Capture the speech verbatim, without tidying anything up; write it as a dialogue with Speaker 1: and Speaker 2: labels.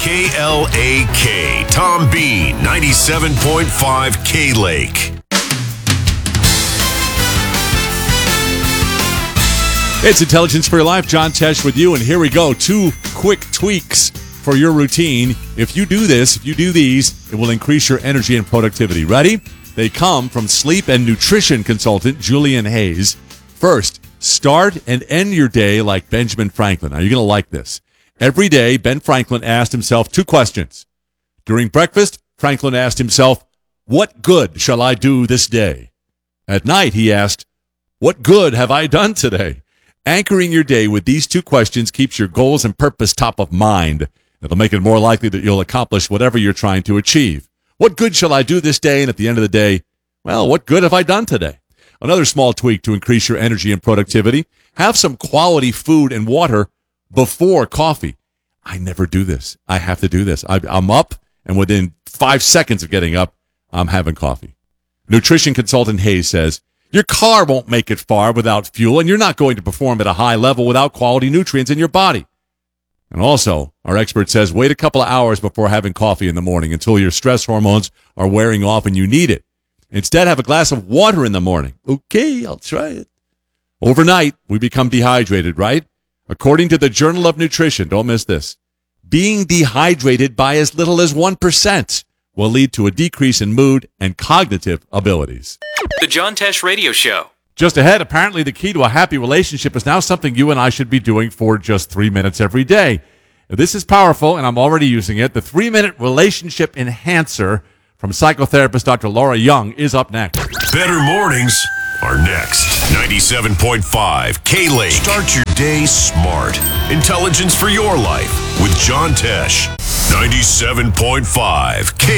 Speaker 1: K L A K. Tom Bean, ninety-seven point five K-Lake.
Speaker 2: It's Intelligence for Your Life. John Tesh with you, and here we go. Two quick tweaks for your routine. If you do this, if you do these, it will increase your energy and productivity. Ready? They come from sleep and nutrition consultant Julian Hayes. First, start and end your day like Benjamin Franklin. Now, you're going to like this. Every day, Ben Franklin asked himself two questions. During breakfast, Franklin asked himself, what good shall I do this day? At night, he asked, what good have I done today? Anchoring your day with these two questions keeps your goals and purpose top of mind. It'll make it more likely that you'll accomplish whatever you're trying to achieve. What good shall I do this day? And at the end of the day, well, what good have I done today? Another small tweak to increase your energy and productivity. Have some quality food and water before coffee. I never do this. I have to do this. I, I'm up, and within five seconds of getting up, I'm having coffee. Nutrition consultant Hayes says, your car won't make it far without fuel, and you're not going to perform at a high level without quality nutrients in your body. And also, our expert says, wait a couple of hours before having coffee in the morning until your stress hormones are wearing off and you need it. Instead, have a glass of water in the morning. Okay, I'll try it. Overnight, we become dehydrated, right? According to the Journal of Nutrition, don't miss this, being dehydrated by as little as one percent will lead to a decrease in mood and cognitive abilities.
Speaker 3: The John Tesh Radio Show.
Speaker 2: Just ahead, apparently the key to a happy relationship is now something you and I should be doing for just three minutes every day. This is powerful, and I'm already using it. The three-minute relationship enhancer from psychotherapist Doctor Laura Young is up next.
Speaker 1: Better mornings are next. ninety-seven point five K-Lake. Start your day smart. Intelligence for your life with John Tesh. ninety-seven point five K.